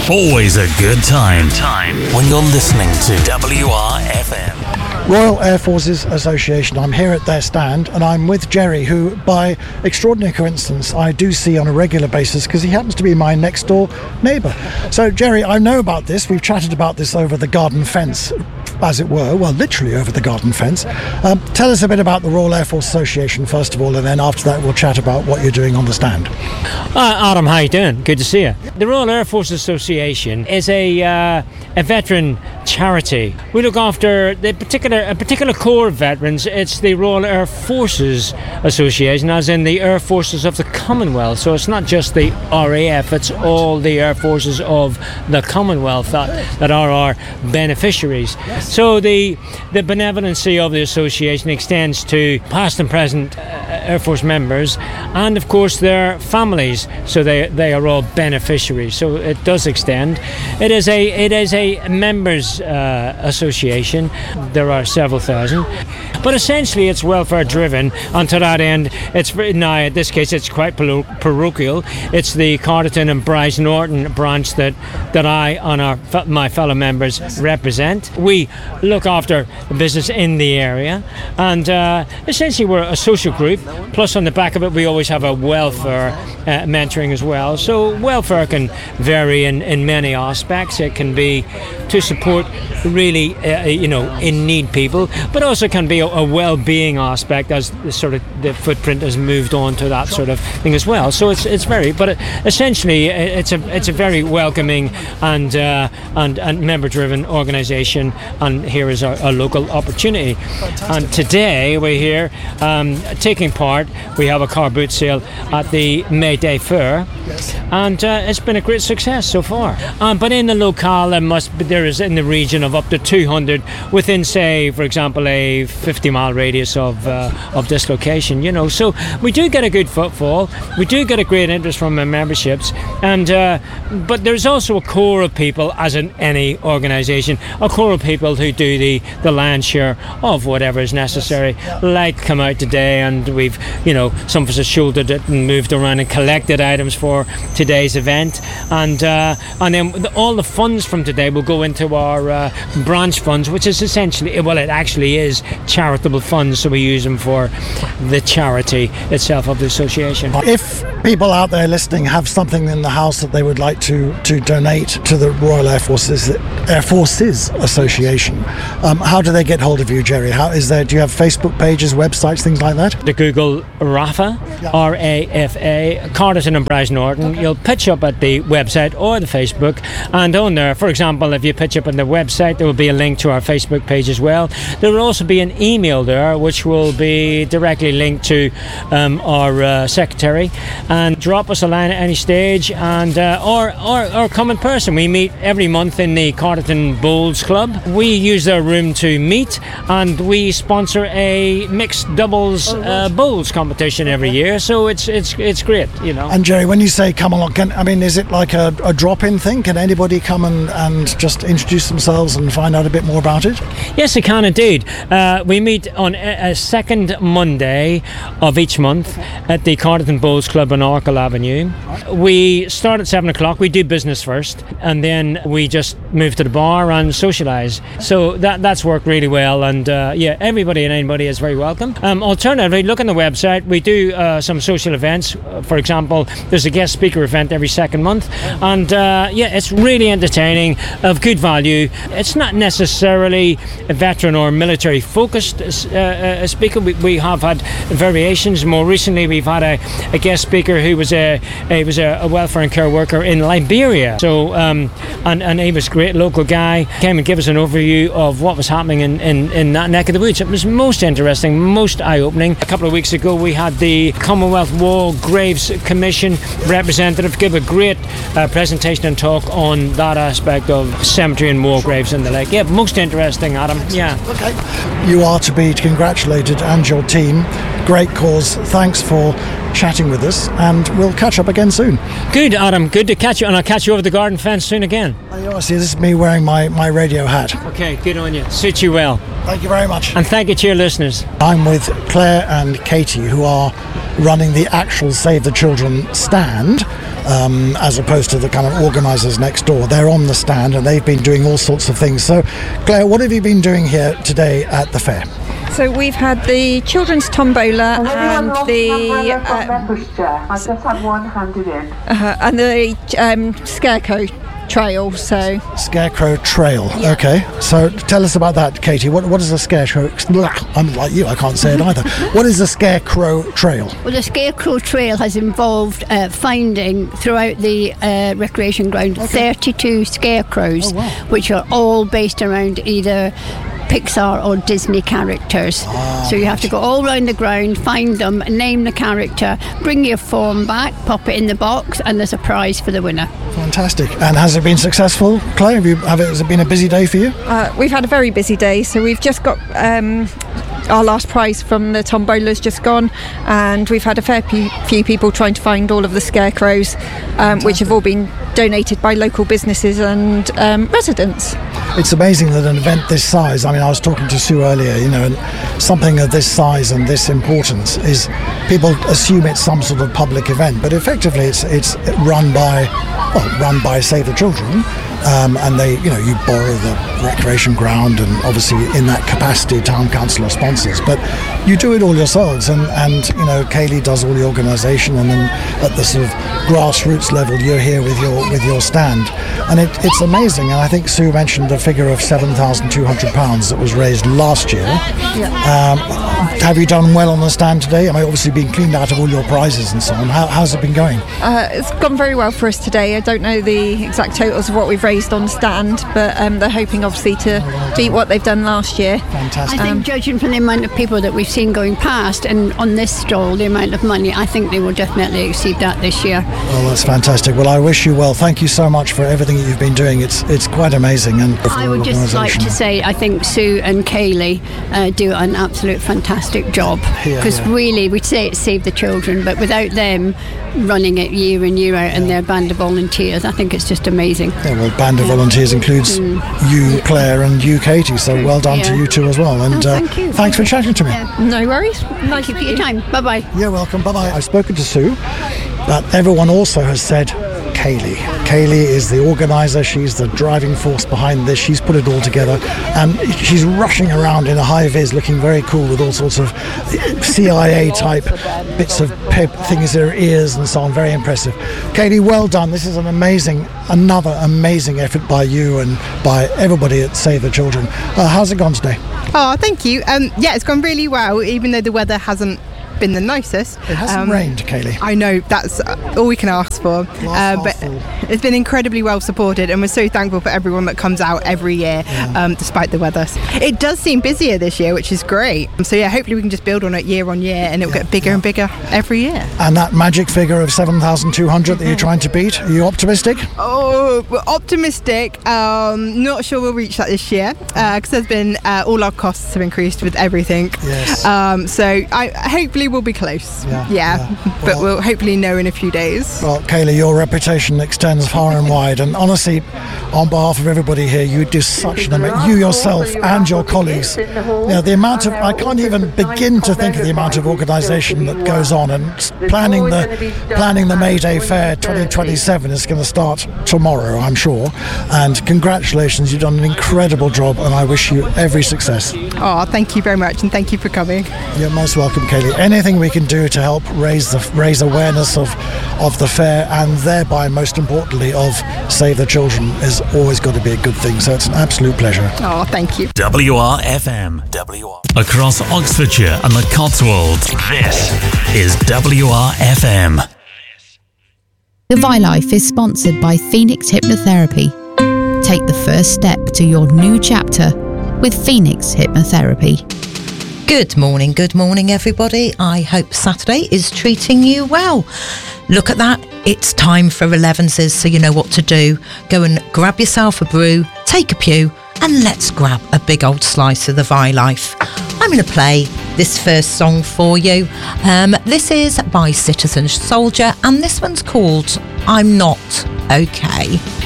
Always a good time when you're listening to WRFM. Royal Air Forces Association. I'm here at their stand and I'm with Jerry, who by extraordinary coincidence I do see on a regular basis because he happens to be my next door neighbour. So Jerry, I know about this. We've chatted about this over the garden fence, as it were, well, literally over the garden fence. Tell us a bit about the Royal Air Force Association first of all, and then after that we'll chat about what you're doing on the stand. Adam, how you doing? Good to see you. The Royal Air Force Association is a veteran charity. We look after a particular core of veterans. It's the Royal Air Forces Association, as in the Air Forces of the Commonwealth. So it's not just the RAF, it's all the Air Forces of the Commonwealth that are our beneficiaries. So the benevolency of the association extends to past and present Air Force members and of course their families, so they are all beneficiaries, so it does extend. It is a members association. There are several thousand, but essentially it's welfare driven, and to that end it's now in this case it's quite parochial. It's the Carterton and Bryce Norton branch that I and my fellow members represent. We look after the business in the area, and essentially we're a social group, plus on the back of it we always have a welfare mentoring as well. So welfare can vary in many aspects. It can be to support really in need people, but also can be a well-being aspect as the footprint has moved on to that sort of thing as well. So it's very, but essentially it's a very welcoming and member-driven organisation, and here is our local opportunity. And today we're here taking part. We have a car boot sale at the May Day Fair, and it's been a great success so far. But in the locale there is in the region of up to 200 within, say, for example, a 50-mile radius of this location. So we do get a good footfall. We do get a great interest from our memberships, and but there's also a core of people, as in any organisation, a core of people who do the lion's share of whatever is necessary, like come out today, and we've some of us have shouldered it and moved around and collected items for today's event, and then all the funds from today will go into our branch funds, which is essentially, it actually is charitable funds, so we use them for the charity itself of the association. If people out there listening have something in the house that they would like to donate to the Royal Air Forces Association, how do they get hold of you, Jerry? Do you have Facebook pages, websites, things like that? The Google RAFA, RAFA, Carterton and Bryce Norton. Okay. You'll pitch up at the website or the Facebook, and on there, for example, if you pitch up on the website, there will be a link to our Facebook page as well. There will also be an email there which will be directly linked to our secretary, and drop us a line at any stage, and or come in person. We meet every month in the Carterton Bowls Club. We use their room to meet, and we sponsor a mixed doubles bowls competition every year, so it's great, And Jerry, when you say come along, is it like a drop-in thing? Can anybody come and just introduce themselves and find out a bit more about it? Yes, they can indeed. We meet on a second Monday of each month at the Carterton Bowls Club on Arkle Avenue. We start at 7 o'clock. We do business first, and then we just move to the bar and socialise. So that's worked really well, and everybody and anybody is very welcome. Alternatively, look on the website. We do some social events. For example, there's a guest speaker event every second month, and it's really entertaining, of good value. It's not necessarily a veteran or military focused speaker. We have had variations. More recently, we've had a guest speaker who was a welfare and care worker in Liberia. So and he was a great local guy. Came and gave us an overview of what was happening in that neck of the woods. It was most interesting, most eye-opening. A couple of weeks ago, we had the Commonwealth War Graves Commission representative give a great presentation and talk on that aspect of cemetery and war graves and the like. Yeah, most interesting, Adam. Yeah. Okay. You are to be congratulated, and your team. Great cause. Thanks for chatting with us, and we'll catch up again soon. Good, Adam. Good to catch you, and I'll catch you over the garden fence soon again. See, this is me wearing my radio hat. Okay, good on you. Suits you well. Thank you very much. And thank you to your listeners. I'm with Claire and Katie, who are running the actual Save the Children stand. as opposed to the kind of organisers next door. They're on the stand and they've been doing all sorts of things. So, Claire, what have you been doing here today at the fair? So we've had the children's tombola and I've just had one handed in. And the scarecrow trail. So Scarecrow Trail. Yeah. Okay. So tell us about that, Katie. What is a scarecrow? I'm like you. I can't say it either. What is a Scarecrow Trail? Well, the Scarecrow Trail has involved finding throughout the recreation ground 32 scarecrows, which are all based around either Pixar or Disney characters. So you have to go all around the ground, find them, name the character, bring your form back, pop it in the box, and there's a prize for the winner. Fantastic. And has it been successful, Claire? Has it been a busy day for you? we've had a very busy day. So we've just got our last prize from the tombola's just gone, and we've had a fair few people trying to find all of the scarecrows, which have all been donated by local businesses and residents. It's amazing that an event this size, I mean, I was talking to Sue earlier, and something of this size and this importance is, people assume it's some sort of public event, but effectively it's run by Save the Children, and they, you borrow the recreation ground, and obviously in that capacity town council are sponsors, but you do it all yourselves, and Kaylee does all the organisation, and then at the sort of grassroots level you're here with your stand, and it's amazing. And I think Sue mentioned the figure of £7,200 that was raised last year. Have you done well on the stand today? I mean, obviously been cleaned out of all your prizes and so on. How's it been going? It's gone very well for us today. I don't know the exact totals of what we've raised on stand, but they're hoping obviously to beat what they've done last year. Fantastic. I think judging from the amount of people that we've seen going past, and on this stall the amount of money, I think they will definitely exceed that this year. Well, that's fantastic. Well, I wish you well. Thank you so much for everything that you've been doing. It's quite amazing. And I would just like to say I think Sue and Kaylee do an absolute fantastic job, because really we'd say it's Save the Children, but without them running it year in year out and their band of volunteers, I think it's just amazing. Yeah, well, band of volunteers includes you, Claire, and you, Katie, so well done to you two as well. And thank you. Thanks for chatting to me. No worries. Thank you for your time. Bye-bye. You're welcome. Bye-bye. I've spoken to Sue, but everyone also has said Kaylee. Kaylee is the organiser. She's the driving force behind this. She's put it all together, and she's rushing around in a high-vis looking very cool with all sorts of CIA-type bits of things in her ears and so on. Very impressive. Kaylee, well done. This is another amazing effort by you and by everybody at Save the Children. How's it gone today? Oh, thank you. It's gone really well, even though the weather hasn't been the nicest. It hasn't rained, Kaylee. I know, that's all we can ask for. But it's been incredibly well supported, and we're so thankful for everyone that comes out every year, despite the weather. It does seem busier this year, which is great. So hopefully we can just build on it year on year, and it'll get bigger and bigger every year. And that magic figure of 7,200 that you're trying to beat, are you optimistic? Oh, we're optimistic. Not sure we'll reach that this year, because there's been all our costs have increased with everything. Yes. So hopefully we'll be close. But we'll hopefully know in a few days. Well, Kaylee, your reputation extends far and wide, and honestly, on behalf of everybody here, you do such an you yourself and your colleagues. The amount of, I can't even begin to think of the amount of organisation that goes on, and planning the May Day Fair 2027 is going to start tomorrow, I'm sure. And congratulations, you've done an incredible job, and I wish you every success. Oh, thank you very much, and thank you for coming. You're most welcome, Kaylee. Anything we can do to help raise awareness of the fair, and thereby, most importantly, of Save the Children, is always got to be a good thing. So it's an absolute pleasure. Oh, thank you. WRFM. Across Oxfordshire and the Cotswolds, this is WRFM. The ViLife is sponsored by Phoenix Hypnotherapy. Take the first step to your new chapter with Phoenix Hypnotherapy. Good morning everybody. I hope Saturday is treating you well. Look at that, it's time for 11s, so you know what to do. Go and grab yourself a brew, take a pew, and let's grab a big old slice of the ViLife. I'm going to play this first song for you. This is by Citizen Soldier, and this one's called I'm Not Okay.